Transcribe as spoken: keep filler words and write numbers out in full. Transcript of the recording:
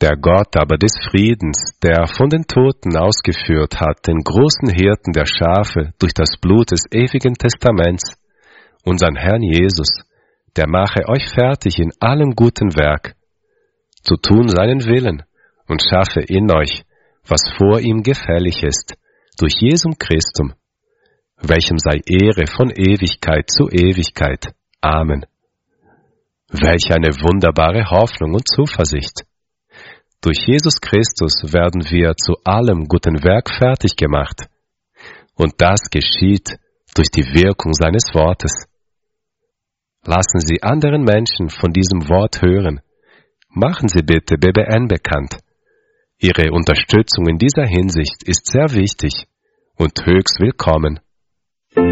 Der Gott aber des Friedens, der von den Toten ausgeführt hat, den großen Hirten der Schafe durch das Blut des ewigen Testaments, unseren Herrn Jesus, der mache euch fertig in allem guten Werk, zu tun seinen Willen und schaffe in euch, was vor ihm gefällig ist, durch Jesum Christum, welchem sei Ehre von Ewigkeit zu Ewigkeit. Amen. Welch eine wunderbare Hoffnung und Zuversicht! Durch Jesus Christus werden wir zu allem guten Werk fertig gemacht. Und das geschieht durch die Wirkung seines Wortes. Lassen Sie anderen Menschen von diesem Wort hören. Machen Sie bitte B B N bekannt. Ihre Unterstützung in dieser Hinsicht ist sehr wichtig und höchst willkommen.